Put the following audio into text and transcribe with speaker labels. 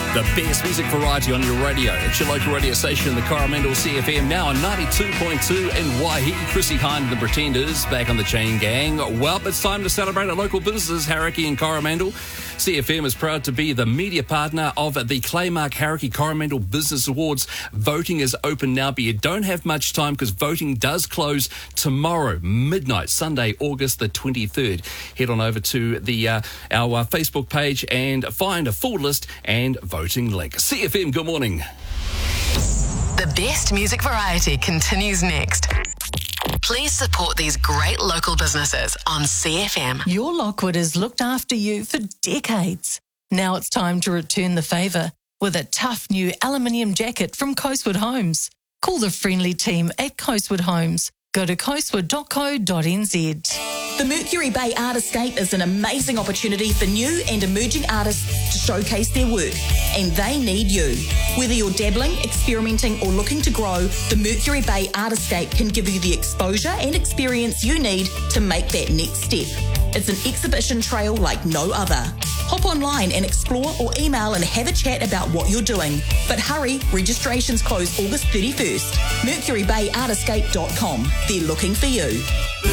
Speaker 1: The best music variety on your radio. It's your local radio station, the Coromandel CFM, now on 92.2 in Waihi. Chrissy Hine and the Pretenders back on the chain gang. Well, it's time to celebrate our local businesses, Hauraki and Coromandel. CFM is proud to be the media partner of the Claymark Hauraki Coromandel Business Awards. Voting is open now, but you don't have much time because voting does close tomorrow, midnight, Sunday, August the 23rd. Head on over to the our Facebook page and find a full list and voting link. CFM, good morning.
Speaker 2: The best music variety continues next. Please support these great local businesses on CFM.
Speaker 3: Your Lockwood has looked after you for decades. Now it's time to return the favour with a tough new aluminium jacket from Coastwood Homes. Call the friendly team at Coastwood Homes. Go to coastwood.co.nz.
Speaker 4: The Mercury Bay Art Escape is an amazing opportunity for new and emerging artists to showcase their work, and they need you. Whether you're dabbling, experimenting, or looking to grow, the Mercury Bay Art Escape can give you the exposure and experience you need to make that next step. It's an exhibition trail like no other. Hop online and explore, or email and have a chat about what you're doing. But hurry, registrations close August 31st. MercuryBayArtEscape.com. They're looking for you.